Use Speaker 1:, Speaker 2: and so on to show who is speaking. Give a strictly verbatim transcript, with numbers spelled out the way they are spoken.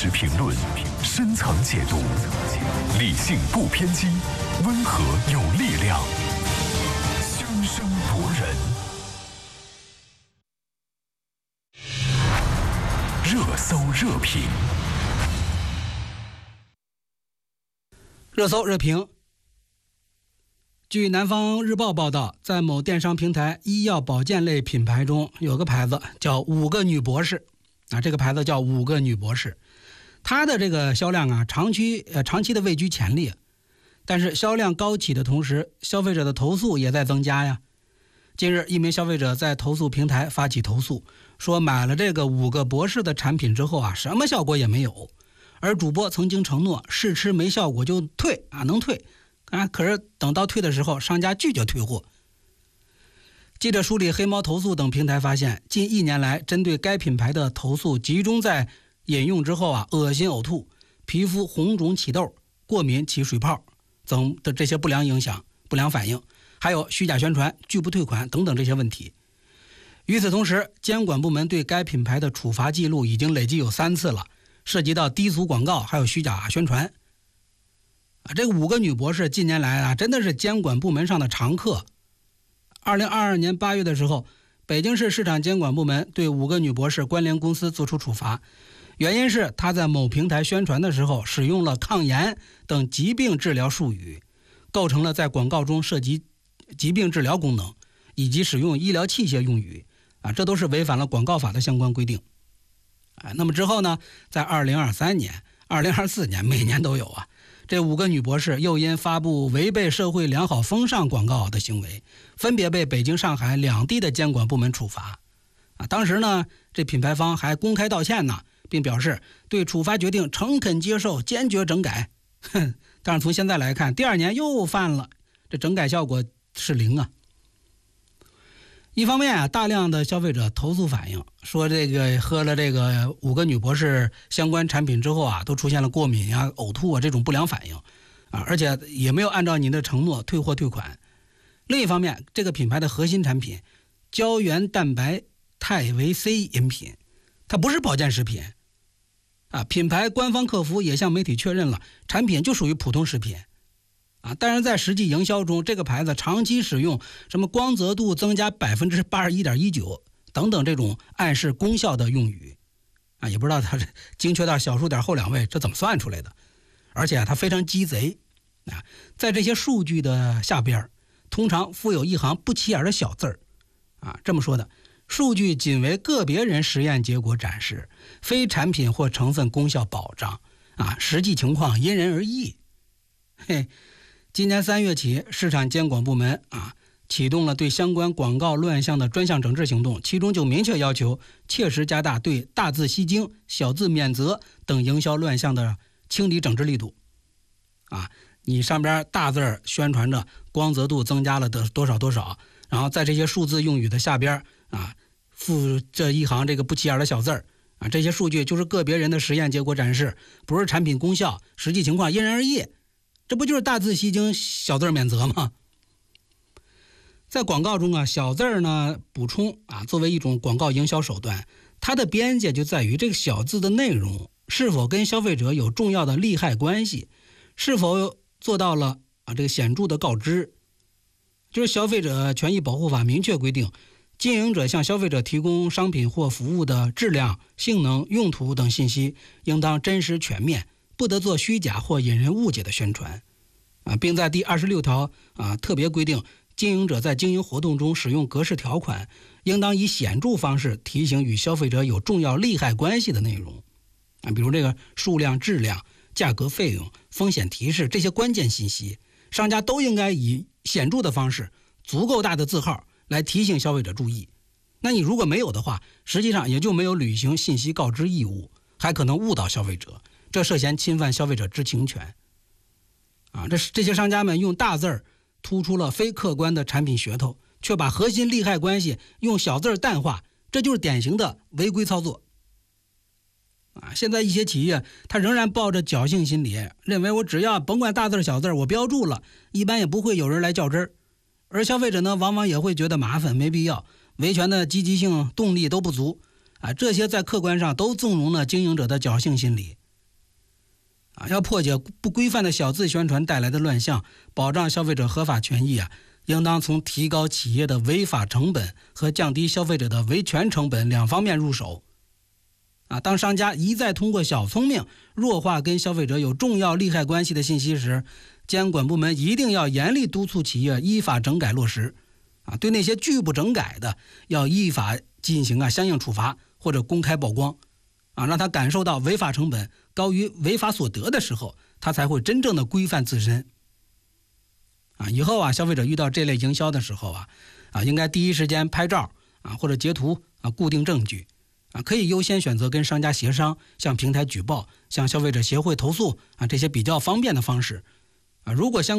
Speaker 1: 实评论，深层解读，理性不偏激，温和有力量，凶声夺人。热搜热评，
Speaker 2: 热搜热评。据南方日报报道，在某电商平台医药保健类品牌中，有个牌子叫五个女博士啊，这个牌子叫五个女博士，它的这个销量啊，长期呃长期的位居前列。但是销量高企的同时，消费者的投诉也在增加呀。近日，一名消费者在投诉平台发起投诉，说买了这个五个博士的产品之后啊，什么效果也没有，而主播曾经承诺试吃没效果就退啊，能退啊，可是等到退的时候，商家拒绝退货。记者梳理黑猫投诉等平台发现，近一年来针对该品牌的投诉集中在饮用之后啊，恶心呕吐、皮肤红肿起痘、过敏起水泡等的这些不良影响、不良反应，还有虚假宣传、拒不退款等等这些问题。与此同时，监管部门对该品牌的处罚记录已经累计有三次了，涉及到低俗广告还有虚假宣传。啊，这个五个女博士近年来啊，真的是监管部门上的常客。二零二二年八月的时候，北京市市场监管部门对五个女博士关联公司作出处罚，原因是她在某平台宣传的时候使用了抗炎等疾病治疗术语，构成了在广告中涉及疾病治疗功能，以及使用医疗器械用语啊，这都是违反了广告法的相关规定。啊，那么之后呢，在二零二三年、二零二四年每年都有啊。这五个女博士又因发布违背社会良好风尚广告的行为，分别被北京、上海两地的监管部门处罚。啊，当时呢，这品牌方还公开道歉呢，并表示对处罚决定诚恳接受，坚决整改。哼，但是从现在来看，第二年又犯了，这整改效果是零啊。一方面啊，大量的消费者投诉反映说，这个喝了这个五个女博士相关产品之后啊，都出现了过敏啊、呕吐啊这种不良反应啊，而且也没有按照你的承诺退货退款。另一方面，这个品牌的核心产品胶原蛋白肽维 C 饮品，它不是保健食品啊。品牌官方客服也向媒体确认了，产品就属于普通食品。啊，但是在实际营销中，这个牌子长期使用什么光泽度增加百分之八十一点一九等等这种暗示功效的用语，啊，也不知道它是精确到小数点后两位这怎么算出来的，而且它非常鸡贼啊，在这些数据的下边，通常附有一行不起眼的小字儿，啊，这么说的：数据仅为个别人实验结果展示，非产品或成分功效保障，啊，实际情况因人而异。嘿。今年三月起，市场监管部门啊启动了对相关广告乱象的专项整治行动，其中就明确要求切实加大对大字吸睛、小字免责等营销乱象的清理整治力度。啊，你上边大字宣传着光泽度增加了的多少多少，然后在这些数字用语的下边啊附这一行这个不起眼的小字啊，这些数据就是个别人的实验结果展示，不是产品功效，实际情况因人而异。这不就是大字吸睛，小字免责吗？在广告中啊，小字呢补充啊，作为一种广告营销手段，它的边界就在于这个小字的内容是否跟消费者有重要的利害关系，是否做到了啊这个显著的告知。就是消费者权益保护法明确规定，经营者向消费者提供商品或服务的质量、性能、用途等信息，应当真实全面，不得做虚假或引人误解的宣传，啊，并在第二十六条啊特别规定，经营者在经营活动中使用格式条款，应当以显著方式提醒与消费者有重要利害关系的内容，啊，比如这个数量、质量、价格、费用、风险提示这些关键信息，商家都应该以显著的方式、足够大的字号来提醒消费者注意。那你如果没有的话，实际上也就没有履行信息告知义务，还可能误导消费者。这涉嫌侵犯消费者知情权，啊，这这些商家们用大字儿突出了非客观的产品噱头，却把核心利害关系用小字儿淡化，这就是典型的违规操作。啊，现在一些企业他仍然抱着侥幸心理，认为我只要甭管大字小字我标注了，一般也不会有人来较真儿。而消费者呢，往往也会觉得麻烦，没必要，维权的积极性、动力都不足。啊，这些在客观上都纵容了经营者的侥幸心理。 啊，要破解不规范的小字宣传带来的乱象，保障消费者合法权益啊，应当从提高企业的违法成本和降低消费者的维权成本两方面入手。啊，当商家一再通过小聪明弱化跟消费者有重要利害关系的信息时，监管部门一定要严厉督促企业依法整改落实。啊，对那些拒不整改的，要依法进行啊相应处罚或者公开曝光。啊，让他感受到违法成本高于违法所得的时候，他才会真正的规范自身。啊，以后啊，消费者遇到这类营销的时候啊，啊，应该第一时间拍照啊或者截图啊，固定证据啊，可以优先选择跟商家协商、向平台举报、向消费者协会投诉啊，这些比较方便的方式啊。如果相